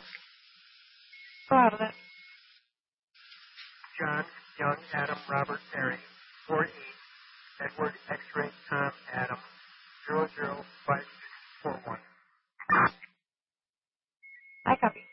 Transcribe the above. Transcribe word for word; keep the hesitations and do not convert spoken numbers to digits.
Go out of it. John, Young, Adam, Robert, Mary, four eight, Edward, X-ray, Tom, Adam, zero zero five six four one. I copy.